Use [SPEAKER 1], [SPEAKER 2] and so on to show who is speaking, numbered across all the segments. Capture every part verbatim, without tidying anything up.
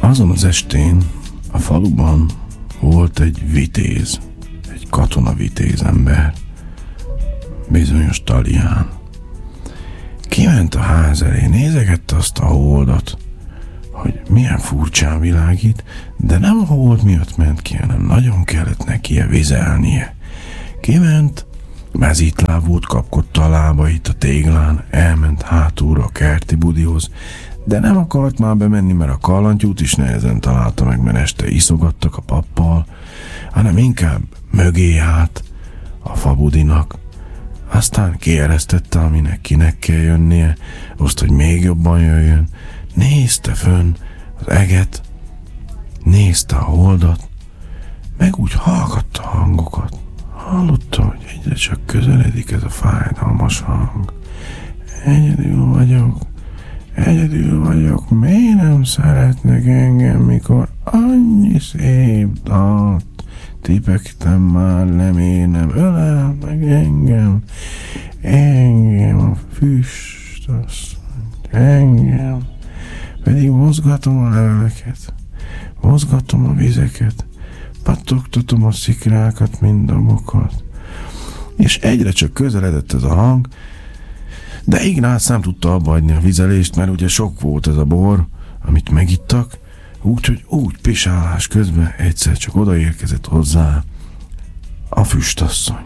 [SPEAKER 1] Azon az estén a faluban volt egy vitéz, egy katonavitéz ember, bizonyos Talián. Kiment a ház elé, nézegette azt a holdat, hogy milyen furcsán világít, de nem a hold miatt ment ki, hanem nagyon kellett neki vizelnie. Kiment, mezítlábút kapkodta a lábait a téglán, elment hátulra a kerti budihoz, de nem akart már bemenni, mert a kallantyút is nehezen találta meg, mert este iszogattak a pappal, hanem inkább mögé állt a fabudinak. Aztán kieresztette, aminek kinek kell jönnie, azt, hogy még jobban jöjjön. Nézte fönn az eget, nézte a holdat, meg úgy hallgatta a hangokat. Hallotta, hogy egyre csak közeledik ez a fájdalmas hang. Egyedül vagyok, egyedül vagyok, miért nem szeretnek engem, mikor annyi szép dalt tipegtem már, nem én nem ölel meg engem, engem a füst, azt engem, pedig mozgatom a leveleket, mozgatom a vizeket, pattogtatom a szikrákat, mind domokat. És egyre csak közeledett ez a hang, de Ignác nem tudta abba hagyni a vizelést, mert ugye sok volt ez a bor, amit megittak, úgyhogy úgy pisálás közben egyszer csak odaérkezett hozzá a füstasszony.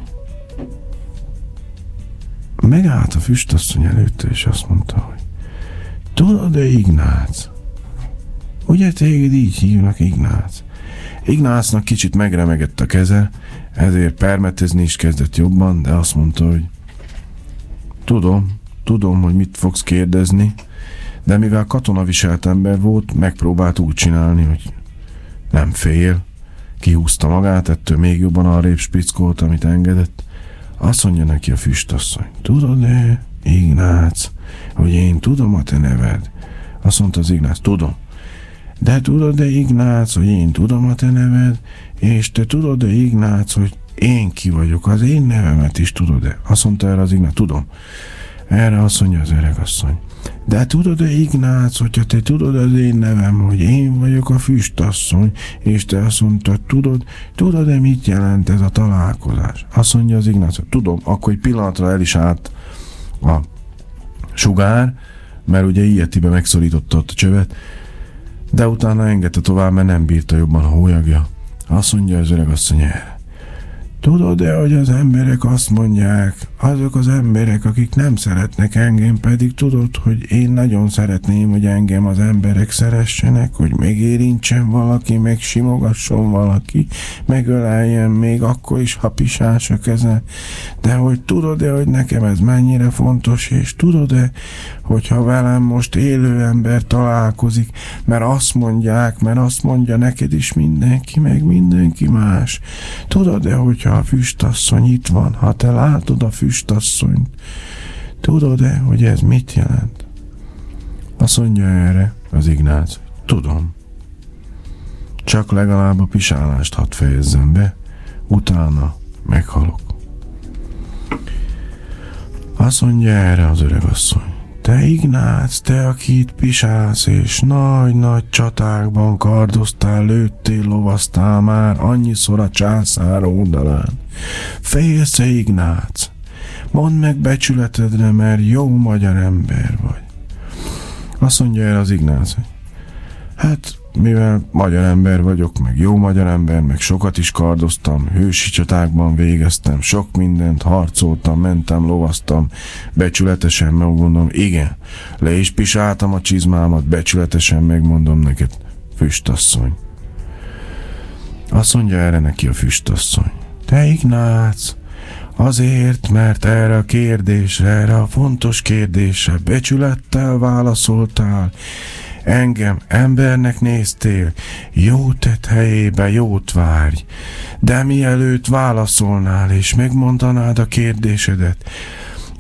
[SPEAKER 1] Megállt a füstasszony előtte, és azt mondta, hogy tudod-e, Ignác? Ugye téged így hívnak, Ignác? Ignácnak kicsit megremegett a keze, ezért permetezni is kezdett jobban, de azt mondta, hogy tudom, tudom, hogy mit fogsz kérdezni, de mivel katonaviselt ember volt, megpróbált úgy csinálni, hogy nem fél, kihúzta magát, ettől még jobban arrébb sprickolt, amit engedett. Azt mondja neki a füstasszony, tudod-e, Ignác, hogy én tudom a te neved? Azt mondta az Ignác, tudom. De tudod-e, Ignác, hogy én tudom a te neved, és te tudod-e, Ignác, hogy én ki vagyok, az én nevemet is tudod-e? Azt mondta erre az Ignác, tudom. Erre azt mondja az öregasszony, de tudod-e, Ignác, hogyha te tudod az én nevem, hogy én vagyok a füstasszony, és te azt mondtad, tudod, tudod-e, mit jelent ez a találkozás? Azt mondja az Ignác, tudom, akkor egy pillanatra el is állt a sugár, mert ugye ilyetibe megszorította ott a csövet, de utána engedte tovább, mert nem bírta jobban a hólyagja. Azt mondja az öregasszony erre. Tudod-e, hogy az emberek azt mondják, azok az emberek, akik nem szeretnek engem, pedig tudod, hogy én nagyon szeretném, hogy engem az emberek szeressenek, hogy megérintsen valaki, meg simogasson valaki, megöleljen még akkor is, ha pisás a keze. De hogy tudod-e, hogy nekem ez mennyire fontos, és tudod-e, hogyha velem most élő ember találkozik, mert azt mondják, mert azt mondja neked is mindenki, meg mindenki más. Tudod-e, hogyha a füstasszony itt van, ha te látod a füstasszonyt, tudod-e, hogy ez mit jelent? Azt mondja erre az Ignác, tudom. Csak legalább a pisálást hadd fejezzem be, utána meghalok. Azt mondja erre az öregasszony, te Ignác, te, aki itt pisálsz, és nagy-nagy csatákban kardoztál, lőttél, lovasztál már annyiszor a császár oldalán. Félsz-e, Ignác? Mondd meg becsületedre, mert jó magyar ember vagy. Azt mondja erre az Ignác, hogy hát, mivel magyar ember vagyok, meg jó magyar ember, meg sokat is kardoztam, hősi csatákban végeztem, sok mindent harcoltam, mentem, lovasztam, becsületesen megmondom, igen, le is pisáltam a csizmámat, becsületesen megmondom neked, füstasszony. Azt mondja erre neki a füstasszony, te Ignác, azért, mert erre a kérdésre, erre a fontos kérdésre becsülettel válaszoltál, engem embernek néztél, jó tett helyébe jót várj, de mielőtt válaszolnál és megmondanád a kérdésedet,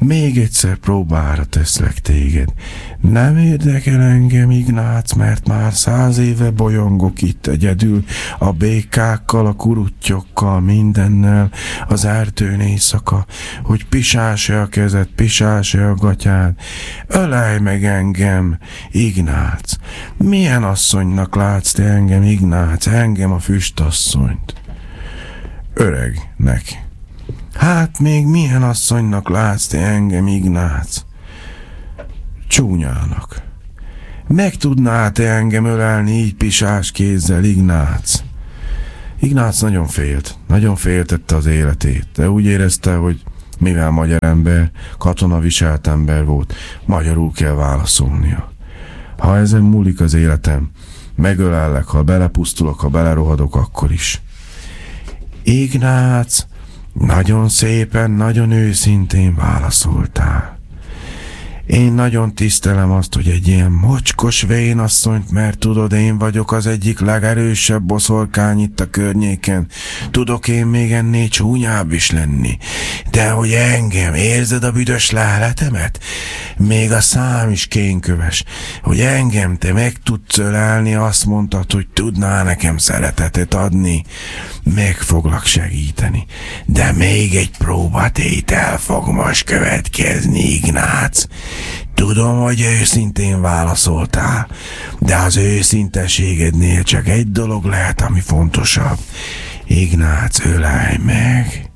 [SPEAKER 1] Még egyszer próbára teszlek téged. Nem érdekel engem, Ignác, mert már száz éve bolyongok itt egyedül, a békákkal, a kuruttyokkal, mindennel, az erdőn éjszaka, hogy pisás-e a kezed, pisás-e a gatyád. Ölelj meg engem, Ignác. Milyen asszonynak látsz te engem, Ignác, engem a füstasszonyt? Öregnek. Hát még milyen asszonynak látsz te engem, Ignác? Csúnyának. Meg tudnál te engem ölelni így pisás kézzel, Ignác? Ignác nagyon félt, nagyon féltette az életét, de úgy érezte, hogy mivel magyar ember, katona viselt ember volt, magyarul kell válaszolnia. Ha ezen múlik az életem, megölellek, ha belepusztulok, ha belerohadok, akkor is. Ignác, nagyon szépen, nagyon őszintén válaszoltál. Én nagyon tisztelem azt, hogy egy ilyen mocskos vénasszonyt, mert tudod, én vagyok az egyik legerősebb boszorkány itt a környéken. Tudok én még ennél csúnyább is lenni. De hogy engem, érzed a büdös leletemet? Még a szám is kénköves. Hogy engem te meg tudsz ölelni, azt mondtad, hogy tudnál nekem szeretetet adni. Meg foglak segíteni. De még egy próbatétel fog most következni, Ignác. Tudom, hogy őszintén válaszoltál, de az őszinteségednél csak egy dolog lehet, ami fontosabb. Ignác, ölelj meg!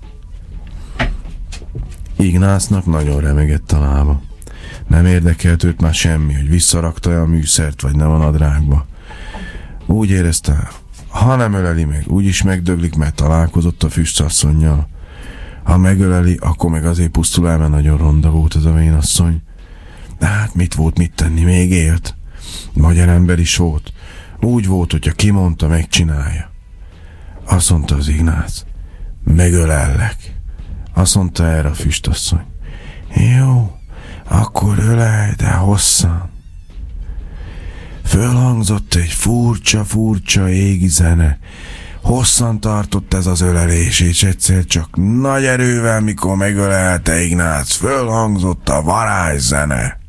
[SPEAKER 1] Ignácnak nagyon remegett a lába. Nem érdekelt őt már semmi, hogy visszarakta-e a műszert, vagy nem a nadrágba. Úgy érezte, ha nem öleli meg, úgyis megdöglik, mert találkozott a füstasszonnyal. Ha megöleli, akkor meg azért pusztul el, mert nagyon ronda volt ez a vénasszony. De hát mit volt mit tenni, még élt. Magyar ember is volt. Úgy volt, hogyha kimondta, megcsinálja. Azt mondta az Ignác, megölellek. Azt mondta erre a füstasszony. Jó, akkor ölelj, de hosszan. Fölhangzott egy furcsa-furcsa égi zene. Hosszan tartott ez az ölelés, és egyszer csak nagy erővel, mikor megölelte Ignác, fölhangzott a varázszene.